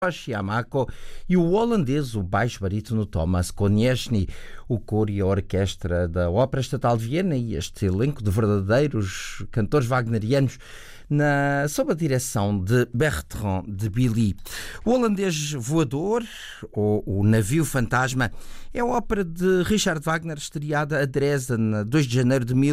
Yamako e o holandês, o baixo barítono Thomas Konieczny, o coro e a orquestra da Ópera Estatal de Viena e este elenco de verdadeiros cantores wagnerianos sob a direção de Bertrand de Billy. O Holandês Voador, ou o Navio Fantasma, é a ópera de Richard Wagner, estreada a Dresden a 2 de janeiro de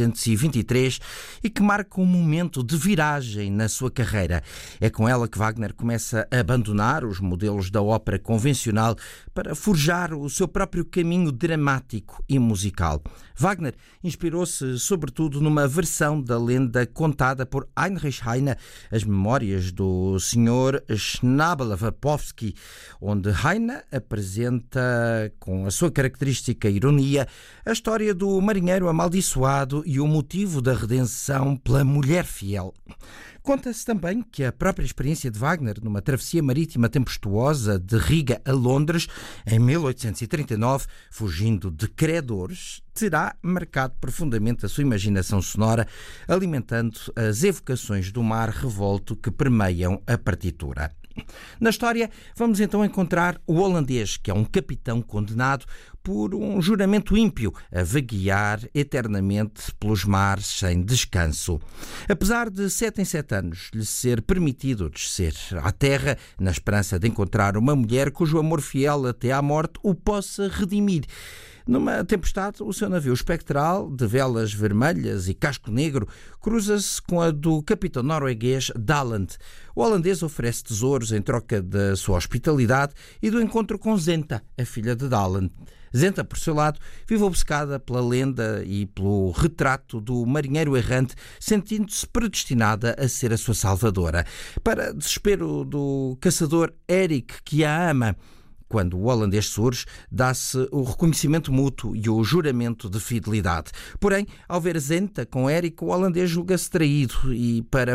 1823 e que marca um momento de viragem na sua carreira. É com ela que Wagner começa a abandonar os modelos da ópera convencional para forjar o seu próprio caminho dramático e musical. Wagner inspirou-se sobretudo numa versão da lenda contada por Heinrich Heine, As Memórias do Sr. Schnabel-Wapowski, onde Heine apresenta, com a sua característica ironia, a história do marinheiro amaldiçoado e o motivo da redenção pela mulher fiel. Conta-se também que a própria experiência de Wagner numa travessia marítima tempestuosa de Riga a Londres, em 1839, fugindo de credores, terá marcado profundamente a sua imaginação sonora, alimentando as evocações do mar revolto que permeiam a partitura. Na história, vamos então encontrar o holandês, que é um capitão condenado por um juramento ímpio a vaguear eternamente pelos mares sem descanso. Apesar de 7 em 7 anos lhe ser permitido descer à terra, na esperança de encontrar uma mulher cujo amor fiel até à morte o possa redimir, numa tempestade, o seu navio espectral, de velas vermelhas e casco negro, cruza-se com a do capitão norueguês Daland. O holandês oferece tesouros em troca da sua hospitalidade e do encontro com Zenta, a filha de Daland. Zenta, por seu lado, vive obcecada pela lenda e pelo retrato do marinheiro errante, sentindo-se predestinada a ser a sua salvadora. Para desespero do caçador Erik, que a ama, quando o holandês surge, dá-se o reconhecimento mútuo e o juramento de fidelidade. Porém, ao ver Zenta com Erik, o holandês julga-se traído e, para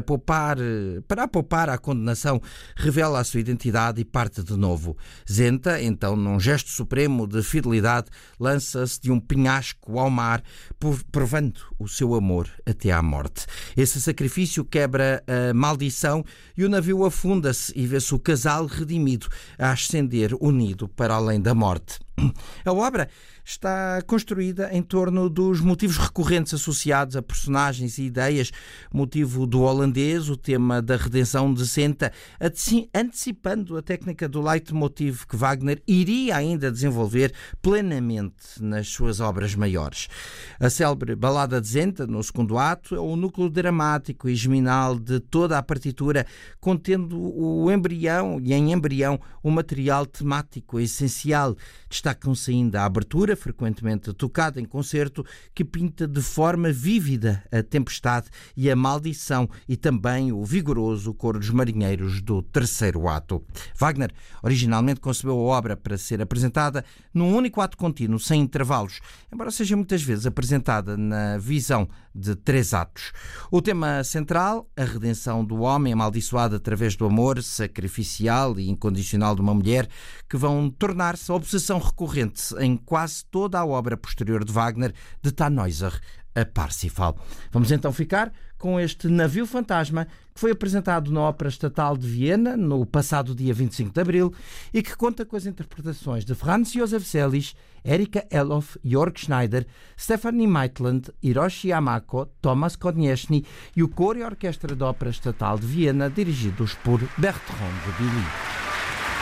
a poupar à condenação, revela a sua identidade e parte de novo. Zenta, então, num gesto supremo de fidelidade, lança-se de um penhasco ao mar, provando o seu amor até à morte. Esse sacrifício quebra a maldição e o navio afunda-se e vê-se o casal redimido a ascender unido para além da morte. A obra está construída em torno dos motivos recorrentes associados a personagens e ideias, motivo do holandês, o tema da redenção de Zenta, antecipando a técnica do leitmotiv que Wagner iria ainda desenvolver plenamente nas suas obras maiores. A célebre balada de Zenta, no segundo ato, é o núcleo dramático e geminal de toda a partitura, contendo em embrião o material temático essencial. Destacam-se ainda a abertura, frequentemente tocada em concerto, que pinta de forma vívida a tempestade e a maldição, e também o vigoroso coro dos marinheiros do terceiro ato. Wagner originalmente concebeu a obra para ser apresentada num único ato contínuo, sem intervalos, embora seja muitas vezes apresentada na visão de 3 atos. O tema central, a redenção do homem amaldiçoado através do amor sacrificial e incondicional de uma mulher, que vão tornar-se a obsessão recorrente em quase toda a obra posterior de Wagner, de Tannhäuser a Parsifal. Vamos então ficar com este Navio Fantasma, que foi apresentado na Ópera Estatal de Viena no passado dia 25 de abril e que conta com as interpretações de Franz Josef Selig, Erika Elhoff, Jörg Schneider, Stefanie Maitland, Hiroshi Yamako, Thomas Konieczny e o coro e a orquestra da Ópera Estatal de Viena, dirigidos por Bertrand de Billy.